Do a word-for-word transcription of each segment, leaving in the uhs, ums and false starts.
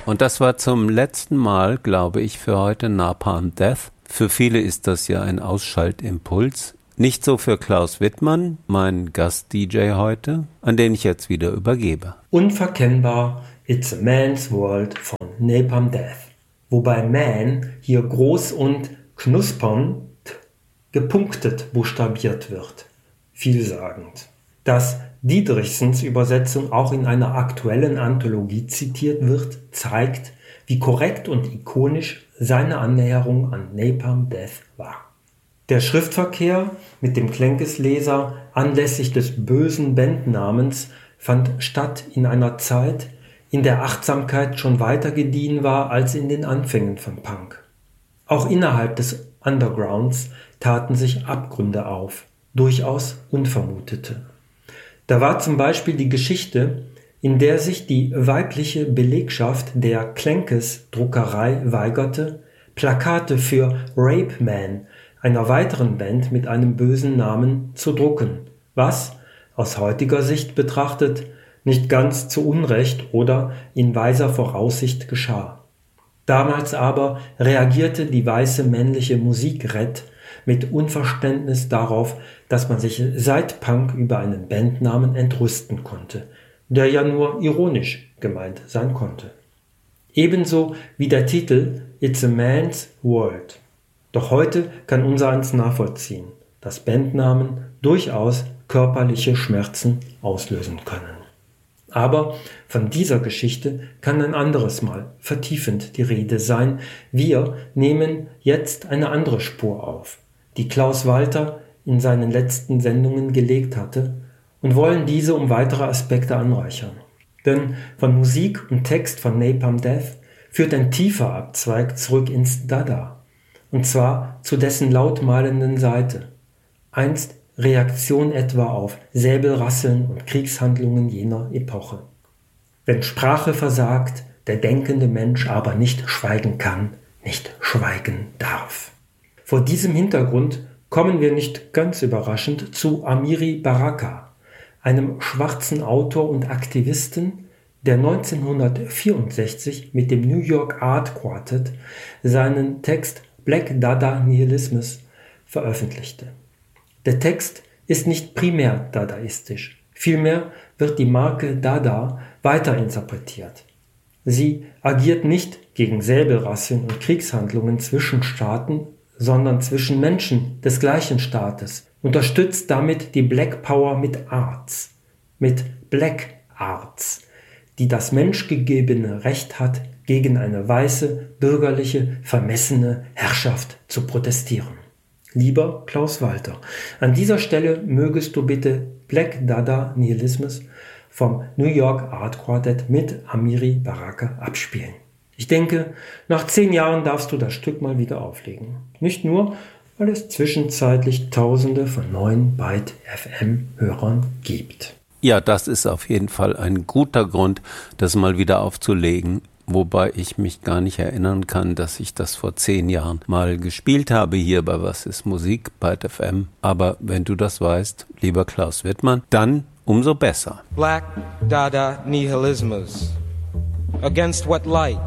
Und das war zum letzten Mal, glaube ich, für heute Napalm Death. Für viele ist das ja ein Ausschaltimpuls. Nicht so für Klaus Wittmann, mein Gast-D J heute, an den ich jetzt wieder übergebe. Unverkennbar It's a Man's World von Napalm Death. Wobei Man hier groß und knuspernd gepunktet buchstabiert wird. Vielsagend. Dass Dietrichsens Übersetzung auch in einer aktuellen Anthologie zitiert wird, zeigt, wie korrekt und ikonisch seine Annäherung an Napalm Death war. Der Schriftverkehr mit dem Klenkes-Leser anlässlich des bösen Bandnamens fand statt in einer Zeit, in der Achtsamkeit schon weiter gediehen war als in den Anfängen von Punk. Auch innerhalb des Undergrounds taten sich Abgründe auf, durchaus unvermutete. Da war zum Beispiel die Geschichte, in der sich die weibliche Belegschaft der Klenkes-Druckerei weigerte, Plakate für Rape Man, einer weiteren Band mit einem bösen Namen, zu drucken, was, aus heutiger Sicht betrachtet, nicht ganz zu Unrecht oder in weiser Voraussicht geschah. Damals aber reagierte die weiße männliche Musikret mit Unverständnis darauf, dass man sich seit Punk über einen Bandnamen entrüsten konnte, der ja nur ironisch gemeint sein konnte. Ebenso wie der Titel It's a Man's World. Doch heute kann unsereins nachvollziehen, dass Bandnamen durchaus körperliche Schmerzen auslösen können. Aber von dieser Geschichte kann ein anderes Mal vertiefend die Rede sein. Wir nehmen jetzt eine andere Spur auf, die Klaus Walter in seinen letzten Sendungen gelegt hatte, und wollen diese um weitere Aspekte anreichern. Denn von Musik und Text von Napalm Death führt ein tiefer Abzweig zurück ins Dada, und zwar zu dessen lautmalenden Seite. Einst Reaktion etwa auf Säbelrasseln und Kriegshandlungen jener Epoche. Wenn Sprache versagt, der denkende Mensch aber nicht schweigen kann, nicht schweigen darf. Vor diesem Hintergrund kommen wir nicht ganz überraschend zu Amiri Baraka, einem schwarzen Autor und Aktivisten, der neunzehnhundertvierundsechzig mit dem New York Art Quartet seinen Text Black Dada Nihilismus veröffentlichte. Der Text ist nicht primär dadaistisch, vielmehr wird die Marke Dada weiterinterpretiert. Sie agiert nicht gegen Säbelrasseln und Kriegshandlungen zwischen Staaten, sondern zwischen Menschen des gleichen Staates, unterstützt damit die Black Power mit Arts, mit Black Arts, die das menschgegebene Recht hat, gegen eine weiße, bürgerliche, vermessene Herrschaft zu protestieren. Lieber Klaus Walter, an dieser Stelle mögest du bitte Black Dada Nihilismus vom New York Art Quartet mit Amiri Baraka abspielen. Ich denke, nach zehn Jahren darfst du das Stück mal wieder auflegen. Nicht nur, weil es zwischenzeitlich Tausende von neuen Byte F M-Hörern gibt. Ja, das ist auf jeden Fall ein guter Grund, das mal wieder aufzulegen. Wobei ich mich gar nicht erinnern kann, dass ich das vor zehn Jahren mal gespielt habe hier bei Was ist Musik, Byte F M. Aber wenn du das weißt, lieber Klaus Wittmann, dann umso besser. Black Dada Nihilismus. Against what light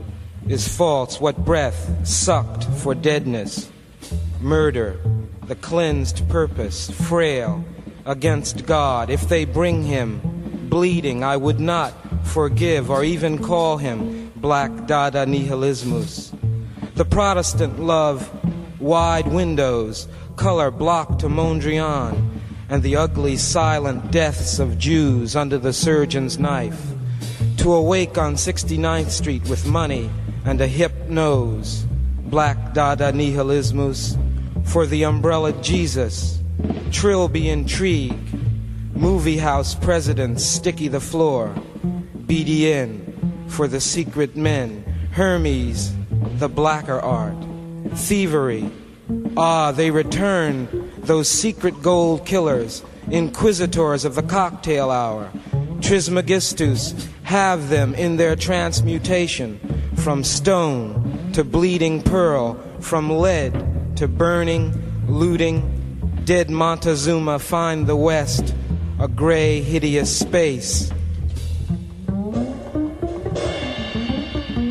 is false, what breath sucked for deadness. Murder, the cleansed purpose, frail, against God. If they bring him bleeding, I would not forgive or even call him Black Dada Nihilismus. The Protestant love wide windows, color block to Mondrian, and the ugly silent deaths of Jews under the surgeon's knife. To awake on sixty-ninth Street with money and a hip nose, Black Dada Nihilismus. For the umbrella Jesus, Trilby intrigue, movie house presidents sticky the floor, B D N for the secret men, Hermes, the blacker art, thievery. Ah, they return, those secret gold killers, inquisitors of the cocktail hour. Trismegistus, have them in their transmutation, from stone to bleeding pearl, from lead to burning, looting. Dead Montezuma find the West, a gray, hideous space.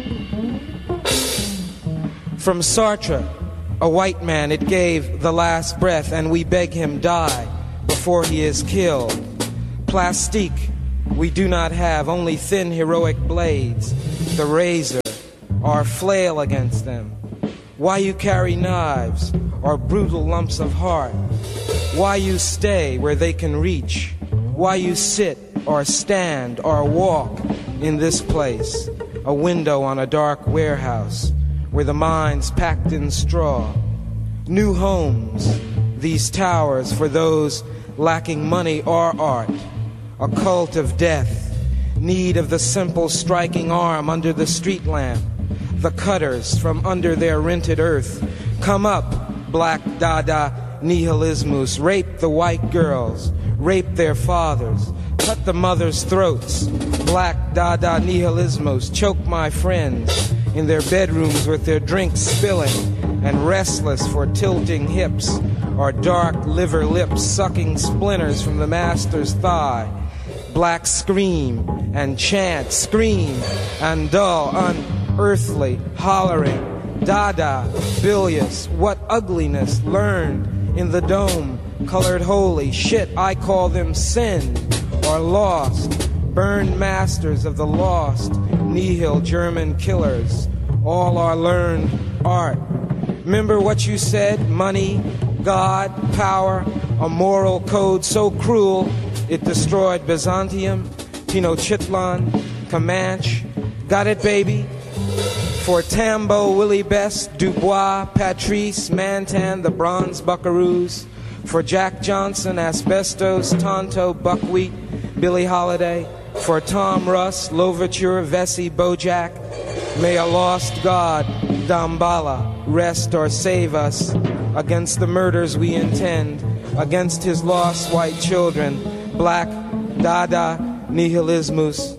From Sartre, a white man, it gave the last breath, and we beg him die before he is killed. Plastique, we do not have, only thin heroic blades, the razor, our flail against them. Why you carry knives, or brutal lumps of heart? Why you stay where they can reach? Why you sit, or stand, or walk in this place, a window on a dark warehouse, where the mind's packed in straw? New homes, these towers for those lacking money or art, a cult of death, need of the simple striking arm under the street lamp, the cutters from under their rented earth. Come up, black Dada nihilismus, rape the white girls, rape their fathers, cut the mothers' throats, black Dada nihilismus, choke my friends in their bedrooms with their drinks spilling, and restless for tilting hips, or dark liver lips sucking splinters from the master's thigh. Black scream and chant, scream and dull, unearthly, hollering, Dada, bilious, what ugliness learned in the dome, colored holy, shit, I call them sin, or lost, burned masters of the lost, nihil German killers, all are learned art. Remember what you said, money, God, power, a moral code so cruel, it destroyed Byzantium, Tenochtitlan, Comanche, got it baby? For Tambo, Willie Best, Dubois, Patrice, Mantan, the Bronze Buckaroos. For Jack Johnson, Asbestos, Tonto, Buckwheat, Billie Holiday. For Tom Russ, Louverture, Vesey, Bojack. May a lost god, Damballa, rest or save us against the murders we intend, against his lost white children, black Dada Nihilismus.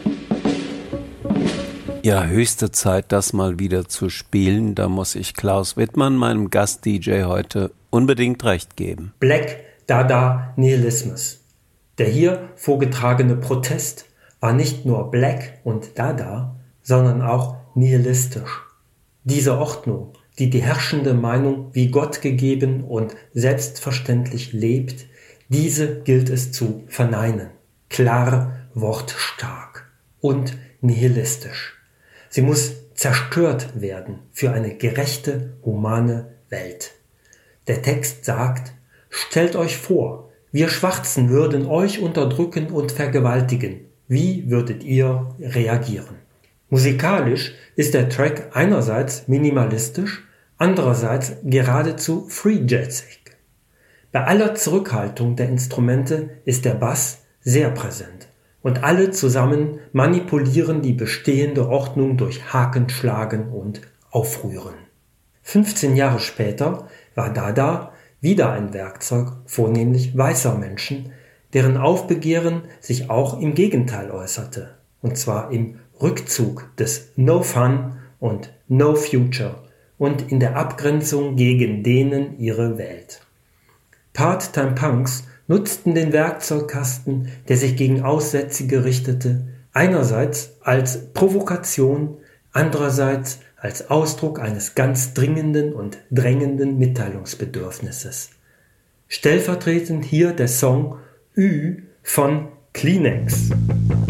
Ja, höchste Zeit, das mal wieder zu spielen. Da muss ich Klaus Wittmann, meinem Gast-D J heute, unbedingt recht geben. Black Dada Nihilismus. Der hier vorgetragene Protest war nicht nur Black und Dada, sondern auch nihilistisch. Diese Ordnung, die die herrschende Meinung wie Gott gegeben und selbstverständlich lebt, diese gilt es zu verneinen. Klar, wortstark und nihilistisch. Sie muss zerstört werden für eine gerechte, humane Welt. Der Text sagt, stellt euch vor, wir Schwarzen würden euch unterdrücken und vergewaltigen. Wie würdet ihr reagieren? Musikalisch ist der Track einerseits minimalistisch, andererseits geradezu free-jazzig. Bei aller Zurückhaltung der Instrumente ist der Bass sehr präsent. Und alle zusammen manipulieren die bestehende Ordnung durch Hakenschlagen und Aufrühren. fünfzehn Jahre später war Dada wieder ein Werkzeug vornehmlich weißer Menschen, deren Aufbegehren sich auch im Gegenteil äußerte, und zwar im Rückzug des No Fun und No Future und in der Abgrenzung gegen denen ihre Welt. Part-Time Punks nutzten den Werkzeugkasten, der sich gegen Aussätzige richtete, einerseits als Provokation, andererseits als Ausdruck eines ganz dringenden und drängenden Mitteilungsbedürfnisses. Stellvertretend hier der Song Ü von Kleenex.